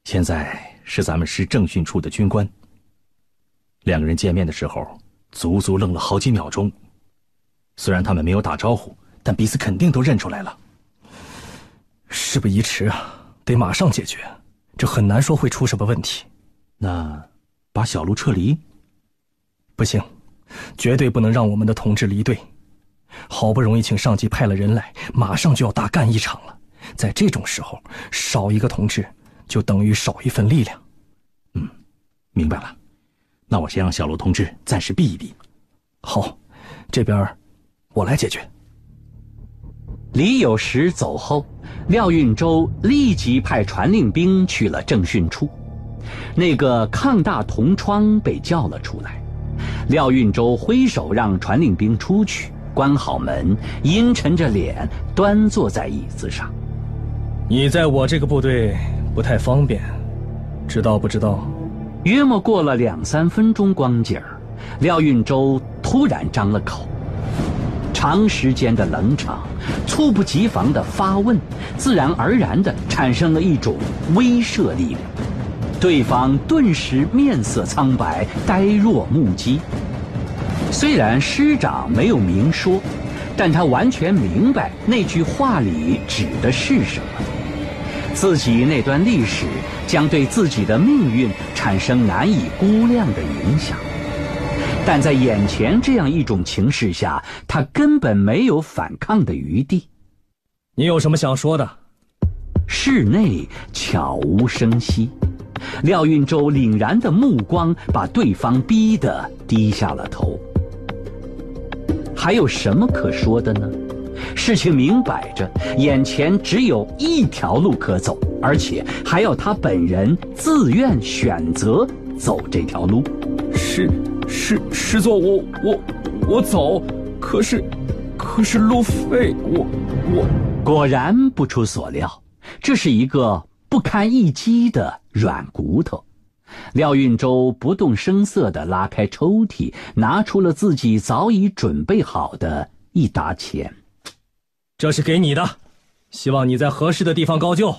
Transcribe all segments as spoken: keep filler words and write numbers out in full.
现在是咱们师政训处的军官。两个人见面的时候，足足愣了好几秒钟。虽然他们没有打招呼，但彼此肯定都认出来了。 事不宜迟啊，得马上解决，这很难说会出什么问题。 那把小路撤离？ 不行，绝对不能让我们的同志离队。好不容易请上级派了人来，马上就要大干一场了，在这种时候少一个同志就等于少一份力量。 嗯，明白了。那我先让小路同志暂时避一避。 好，这边我来解决。 李有时走后，廖运周立即派传令兵去了政训处。那个抗大同窗被叫了出来，廖运周挥手让传令兵出去，关好门，阴沉着脸端坐在椅子上。 你在我这个部队不太方便，知道不知道？ 约莫过了两三分钟光景儿，廖运周突然张了口。长时间的冷场，猝不及防的发问，自然而然地产生了一种威慑力量。对方顿时面色苍白，呆若木鸡。虽然师长没有明说，但他完全明白那句话里指的是什么。自己那段历史将对自己的命运产生难以估量的影响，但在眼前这样一种情势下，他根本没有反抗的余地。 你有什么想说的？ 室内悄无声息，廖运周凛然的目光把对方逼得低下了头。还有什么可说的呢？事情明摆着，眼前只有一条路可走，而且还要他本人自愿选择走这条路。 师师师座，我我我走，可是可是路费，我我果然不出所料，这是一个不堪一击的软骨头。廖运周不动声色地拉开抽屉，拿出了自己早已准备好的一沓钱。 这是给你的，希望你在合适的地方高就。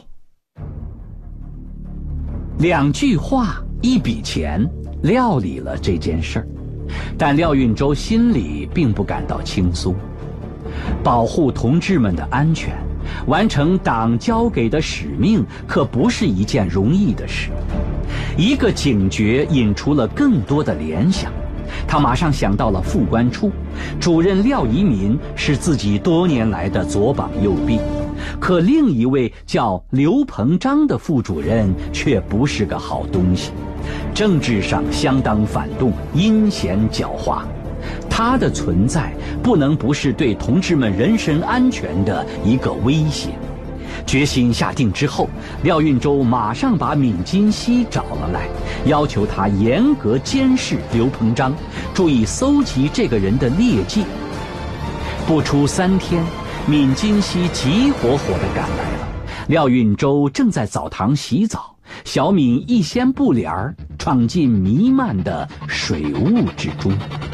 两句话一笔钱料理了这件事儿，但廖运周心里并不感到轻松。保护同志们的安全，完成党交给的使命，可不是一件容易的事。一个警觉引出了更多的联想，他马上想到了副官处，主任廖宜民是自己多年来的左膀右臂，可另一位叫刘鹏章的副主任却不是个好东西，政治上相当反动，阴险狡猾。他的存在不能不是对同志们人身安全的一个威胁。决心下定之后，廖运周马上把闵金熙找了来，要求他严格监视刘鹏章，注意搜集这个人的劣迹。不出三天，闵金熙急火火地赶来了。廖运周正在澡堂洗澡，小闵一掀布帘儿，闯进弥漫的水雾之中。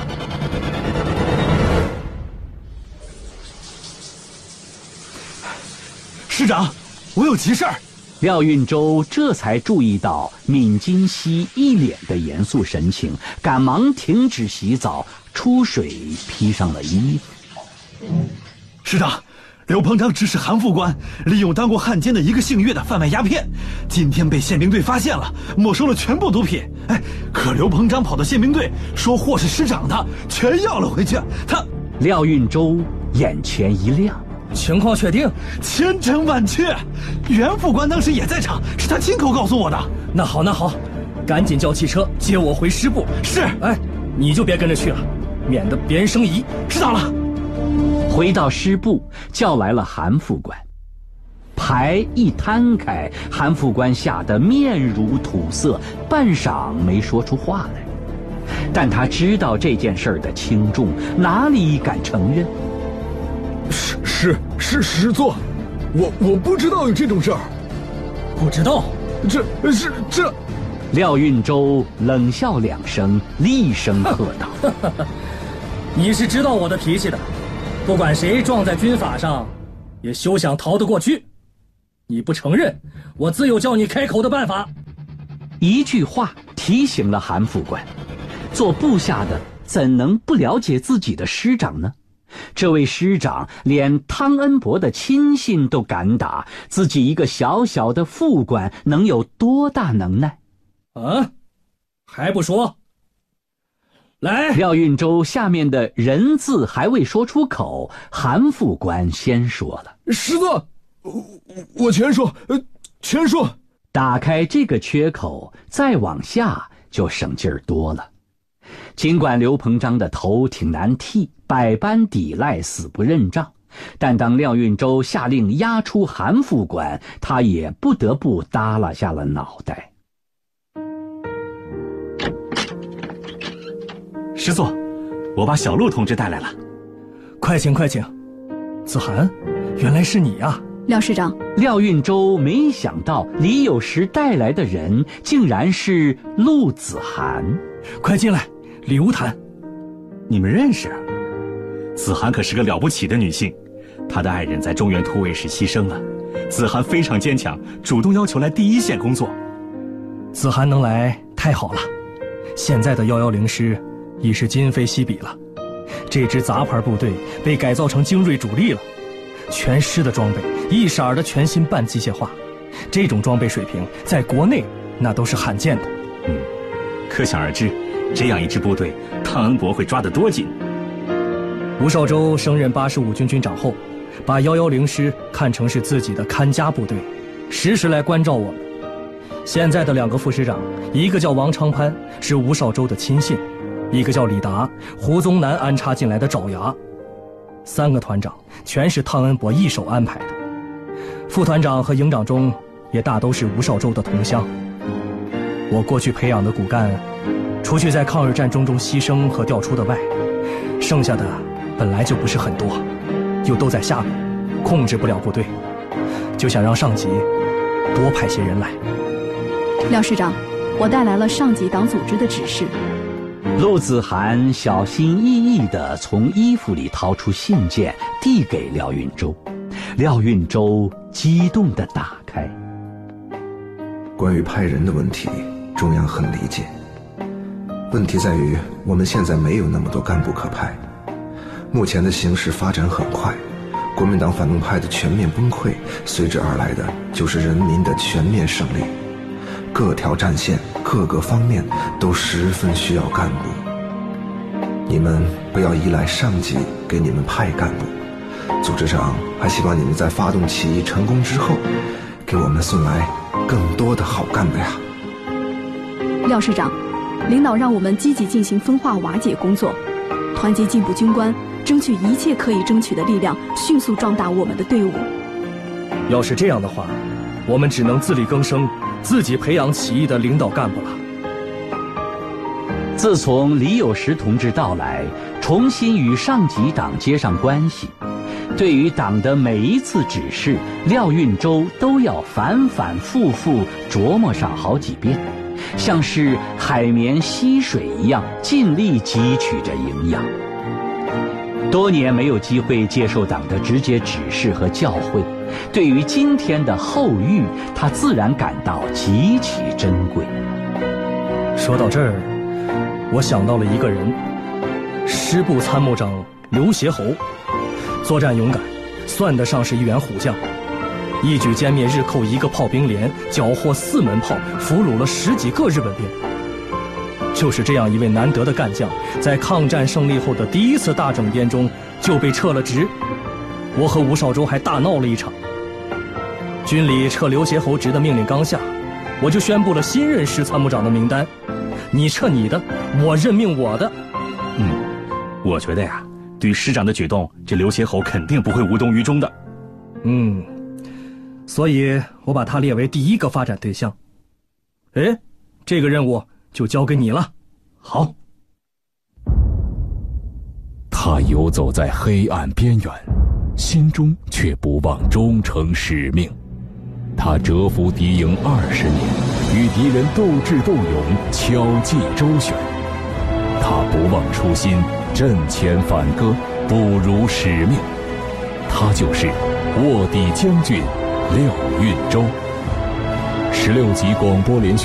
师长，我有急事儿。 廖运周这才注意到闵金熙一脸的严肃神情，赶忙停止洗澡，出水披上了衣服。 师长，刘鹏章指使韩副官利用当过汉奸的一个姓岳的贩卖鸦片，今天被宪兵队发现了，没收了全部毒品。哎，可刘鹏章跑到宪兵队说货是师长的，全要了回去。他廖运周眼前一亮。 情况确定？ 千真万确，袁副官当时也在场，是他亲口告诉我的。 那好那好，赶紧叫汽车接我回师部。 是。 哎，你就别跟着去了，免得别人生疑。 知道了。 回到师部，叫来了韩副官。牌一摊开，韩副官吓得面如土色，半晌没说出话来。但他知道这件事的轻重，哪里敢承认？ 是是是师座，我我不知道有这种事儿。 不知道？ 这是这。 廖运周冷笑两声，厉声喝道：“ 你是知道我的脾气的，不管谁撞在军法上，也休想逃得过去。你不承认，我自有叫你开口的办法。” 一句话提醒了韩副官，做部下的怎能不了解自己的师长呢？这位师长连汤恩伯的亲信都敢打，自己一个小小的副官能有多大能耐？ 啊，还不说？来， 廖运周下面的人字还未说出口，韩副官先说了：“ 师座，我我全说，呃，全说。” 打开这个缺口，再往下就省劲儿多了。尽管刘鹏章的头挺难剃，百般抵赖，死不认账，但当廖运周下令押出韩副官，他也不得不耷拉下了脑袋。 师座，我把小陆同志带来了。 快请快请。子涵，原来是你啊。 廖师长。 廖运周没想到李有时带来的人竟然是陆子涵。 快进来，李无谈。 你们认识？子涵可是个了不起的女性，她的爱人在中原突围时牺牲了，子涵非常坚强，主动要求来第一线工作。 子涵能来太好了，现在的一一零师已是今非昔比了，这支杂牌部队被改造成精锐主力了，全师的装备一色儿的全新半机械化，这种装备水平在国内那都是罕见的。 嗯，可想而知，这样一支部队，汤恩伯会抓得多紧。 吴绍周升任八十五军军长后，把一一零师看成是自己的看家部队，时时来关照我们。现在的两个副师长，一个叫王长潘，是吴绍周的亲信，一个叫李达，胡宗南安插进来的爪牙。三个团长全是汤恩伯一手安排的，副团长和营长中也大都是吴绍周的同乡。我过去培养的骨干，除去在抗日战争中牺牲和调出的外，剩下的本来就不是很多，又都在下面，控制不了部队，就想让上级多派些人来。 廖师长，我带来了上级党组织的指示。 陆子涵小心翼翼地从衣服里掏出信件，递给廖运周。廖运周激动地打开。 关于派人的问题，中央很理解。问题在于我们现在没有那么多干部可派。目前的形势发展很快，国民党反动派的全面崩溃，随之而来的就是人民的全面胜利。各条战线各个方面都十分需要干部，你们不要依赖上级给你们派干部，组织上还希望你们在发动起义成功之后，给我们送来更多的好干部呀。 廖师长，领导让我们积极进行分化瓦解工作，团结进步军官，争取一切可以争取的力量，迅速壮大我们的队伍。 要是这样的话，我们只能自力更生，自己培养起义的领导干部了。 自从李有时同志到来，重新与上级党接上关系，对于党的每一次指示，廖运周都要反反复复琢磨上好几遍，像是海绵吸水一样，尽力汲取着营养。多年没有机会接受党的直接指示和教诲，对于今天的厚遇，他自然感到极其珍贵。 说到这儿，我想到了一个人，师部参谋长刘协侯，作战勇敢，算得上是一员虎将，一举歼灭日寇一个炮兵连，缴获四门炮，俘虏了十几个日本兵。就是这样一位难得的干将，在抗战胜利后的第一次大整编中就被撤了职，我和吴绍周还大闹了一场。军里撤刘协侯职的命令刚下，我就宣布了新任师参谋长的名单，你撤你的，我任命我的。 嗯，我觉得呀，对于师长的举动，这刘协侯肯定不会无动于衷的。 嗯，所以我把他列为第一个发展对象。哎，这个任务就交给你了。 好。 他游走在黑暗边缘，心中却不忘忠诚使命。他蛰伏敌营二十年，与敌人斗智斗勇，巧计周旋。他不忘初心，阵前反戈，不辱使命。他就是卧底将军廖运周。十六级广播连续